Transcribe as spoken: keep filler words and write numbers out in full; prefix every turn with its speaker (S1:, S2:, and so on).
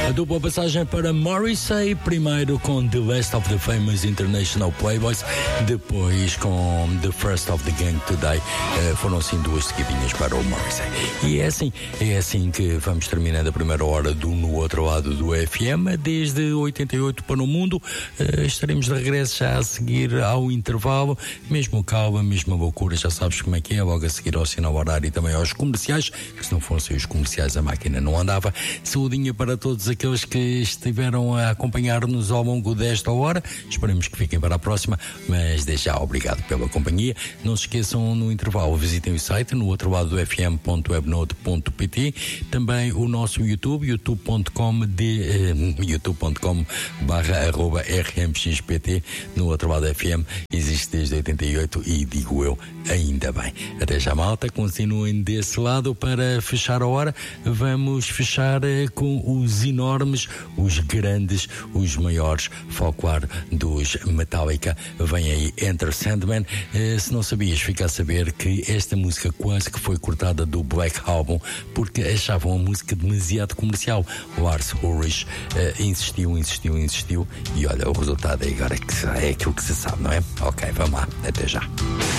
S1: A dupla passagem para Morrissey, primeiro com The Last of the Famous International Playboys, depois com The First of the Gang Today. Uh, foram assim duas seguidinhas para o Morrissey. E é assim, é assim que vamos terminando a primeira hora do No Outro Lado do F M, desde oitenta e oito para o mundo. Uh, estaremos de regresso já a seguir ao intervalo, mesmo calma, mesmo loucura, já sabes como é que é, logo a seguir ao sinal horário e também aos comerciais, que se não fossem os comerciais a máquina não andava. Saudinha para todos aqueles que estiveram a acompanhar-nos ao longo desta hora. Esperemos que fiquem para a próxima, mas desde já obrigado pela companhia. Não se esqueçam, no intervalo visitem o site no outro lado do f m ponto webnode ponto p t, também o nosso YouTube, youtube ponto com de eh, youtube ponto com barra arroba r m x p t. No outro lado F M existe desde oitenta e oito e digo eu, ainda bem. Até já, malta, continuem desse lado. Para fechar a hora, vamos fechar eh, com os enormes, os grandes, os maiores folclore dos Metallica. Vem aí Enter Sandman. Eh, se não sabias, fica a saber que esta música quase que foi cortada do Black Album porque achavam a música demasiado comercial. Lars Ulrich eh, insistiu, insistiu, insistiu e olha, o resultado é agora que é aquilo que se sabe, não é? Ok, vamos lá, até já.